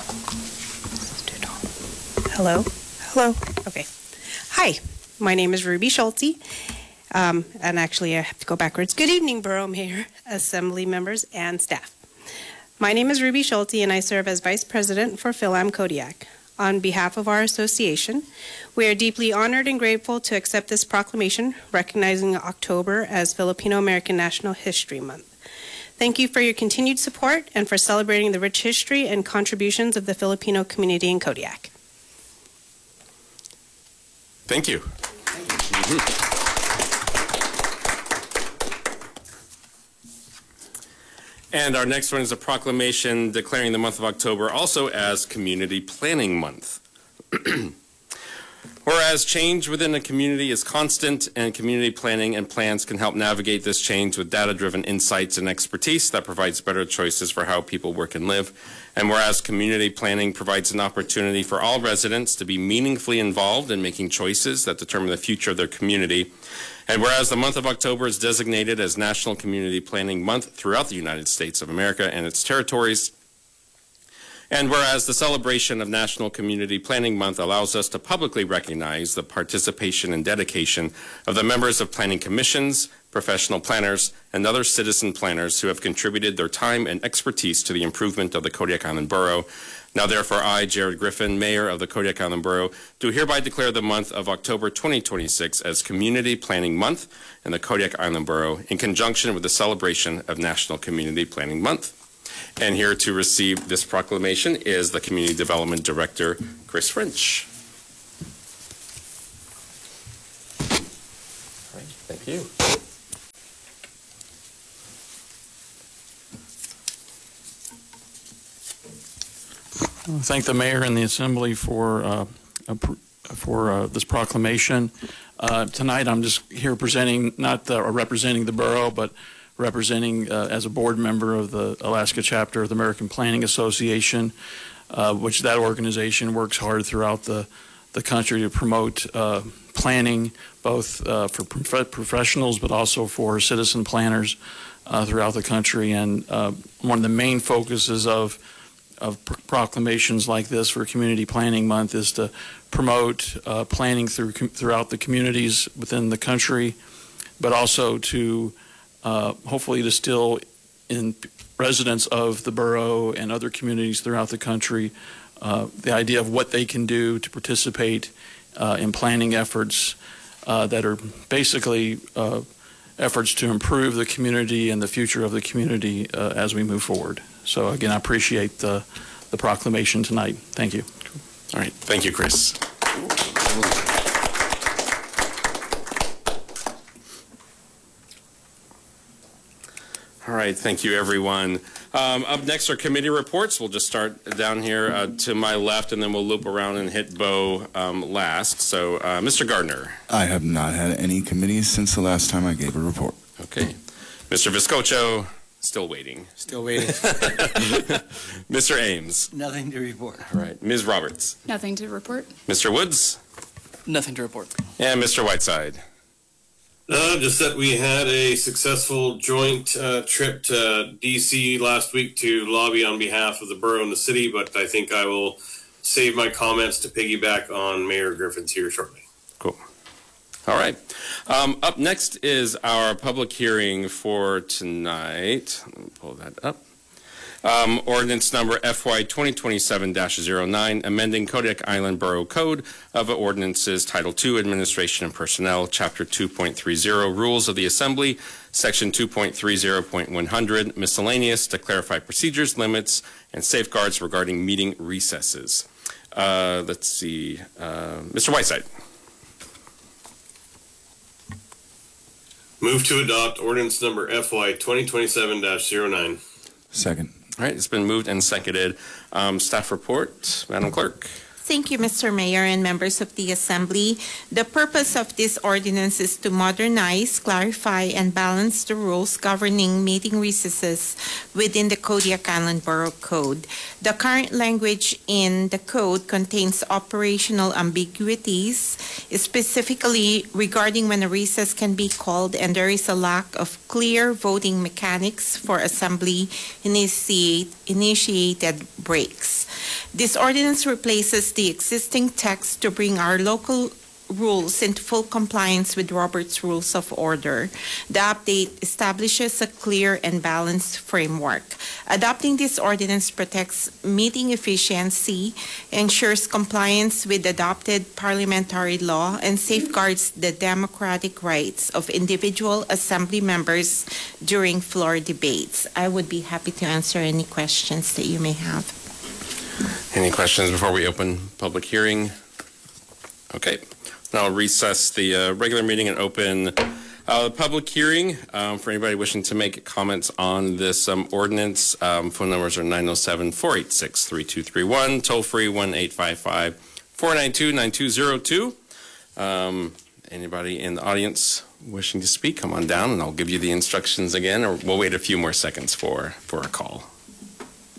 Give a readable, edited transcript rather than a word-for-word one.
Hello? Hello? Okay. Hi, my name is Ruby Schulte. And actually, I have to go backwards. Good evening, Borough Mayor, Assembly members, and staff. My name is Ruby Schulte, and I serve as Vice President for Philam Kodiak. On behalf of our association, we are deeply honored and grateful to accept this proclamation recognizing October as Filipino American National History Month. Thank you for your continued support and for celebrating the rich history and contributions of the Filipino community in Kodiak. Thank you. And our next one is a proclamation declaring the month of October also as Community Planning Month. Whereas change within a community is constant and community planning and plans can help navigate this change with data-driven insights and expertise that provides better choices for how people work and live. And whereas community planning provides an opportunity for all residents to be meaningfully involved in making choices that determine the future of their community. And whereas the month of October is designated as National Community Planning Month throughout the United States of America and its territories. And whereas the celebration of National Community Planning Month allows us to publicly recognize the participation and dedication of the members of planning commissions, professional planners, and other citizen planners who have contributed their time and expertise to the improvement of the Kodiak Island Borough. Now therefore I, Jared Griffin, Mayor of the Kodiak Island Borough, do hereby declare the month of October 2026 as Community Planning Month in the Kodiak Island Borough in conjunction with the celebration of National Community Planning Month. And here to receive this proclamation is the Community Development Director, Chris French. All right, thank you. I thank the Mayor and the Assembly for this proclamation. Tonight I'm just here presenting, not representing the borough, but representing as a board member of the Alaska chapter of the American Planning Association, which that organization works hard throughout the country to promote planning, both for professionals but also for citizen planners throughout the country. And one of the main focuses of proclamations like this for Community Planning Month is to promote planning throughout the communities within the country, but also to hopefully distill in residents of the borough and other communities throughout the country the idea of what they can do to participate in planning efforts that are basically efforts to improve the community and the future of the community as we move forward. So again, I appreciate the proclamation tonight. Thank you. All right, thank you, Chris. All right, thank you, everyone. Up next are committee reports. We'll just start down here to my left, and then we'll loop around and hit Bo last. So, Mr. Gardner. I have not had any committees since the last time I gave a report. Okay. Mr. Viscocho, still waiting. Still waiting. Mr. Ames. Nothing to report. All right. Ms. Roberts. Nothing to report. Mr. Woods. Nothing to report. And Mr. Whiteside. Just that we had a successful joint trip to D.C. last week to lobby on behalf of the borough and the city, but I think I will save my comments to piggyback on Mayor Griffin's here shortly. Cool. All right. Up next is our public hearing for tonight. Let me pull that up. Ordinance number FY 2027-09, amending Kodiak Island Borough Code of Ordinances, Title II, Administration and Personnel, Chapter 2.30, Rules of the Assembly, Section 2.30.100, Miscellaneous, to clarify procedures, limits, and safeguards regarding meeting recesses. Let's see. Mr. Whiteside. Move to adopt ordinance number FY 2027-09. Second. All right, it's been moved and seconded. Staff report, Madam Clerk. Thank you, Mr. Mayor and members of the Assembly. The purpose of this ordinance is to modernize, clarify, and balance the rules governing meeting recesses within the Kodiak Island Borough Code. The current language in the code contains operational ambiguities, specifically regarding when a recess can be called, and there is a lack of clear voting mechanics for Assembly initiated breaks. This ordinance replaces the existing text to bring our local rules into full compliance with Robert's Rules of Order. The update establishes a clear and balanced framework. Adopting this ordinance protects meeting efficiency, ensures compliance with adopted parliamentary law, and safeguards the democratic rights of individual assembly members during floor debates. I would be happy to answer any questions that you may have. Any questions before we open public hearing? Okay. Now I'll recess the regular meeting and open the public hearing. For anybody wishing to make comments on this ordinance, phone numbers are 907-486-3231, toll free 1-855-492-9202. Anybody in the audience wishing to speak, come on down and I'll give you the instructions again, or we'll wait a few more seconds for a call.